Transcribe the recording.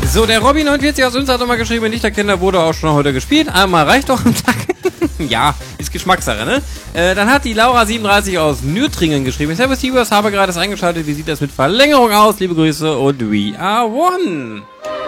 So, der Robby49 aus uns hat nochmal geschrieben, Lichterkinder wurde auch schon heute gespielt. Einmal reicht doch am Tag. Ja, ist Geschmackssache, ne? Dann hat die Laura37 aus Nürtringen geschrieben. Servus, Tibers, habe gerade das eingeschaltet. Wie sieht das mit Verlängerung aus? Liebe Grüße und we are one.